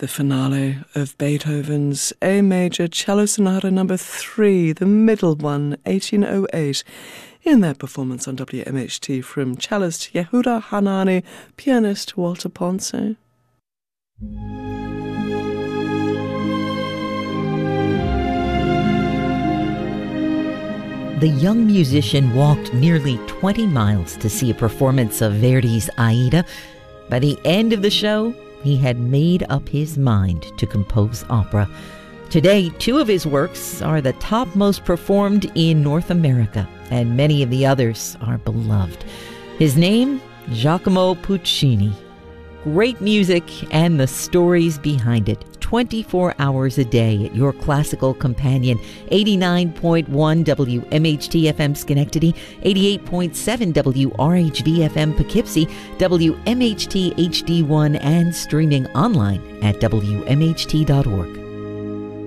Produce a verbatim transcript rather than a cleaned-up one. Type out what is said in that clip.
the finale of Beethoven's A Major Cello Sonata number three, the middle one, eighteen oh eight, in their performance on W M H T from cellist Yehuda Hanani, pianist Walter Ponce. The young musician walked nearly twenty miles to see a performance of Verdi's Aida. By the end of the show, he had made up his mind to compose opera. Today, two of his works are the top most performed in North America, and many of the others are beloved. His name, Giacomo Puccini. Great music and the stories behind it. twenty-four hours a day at your classical companion. eighty-nine point one W M H T F M Schenectady, eighty-eight point seven W R H V F M Poughkeepsie, W M H T H D one, and streaming online at W M H T dot org.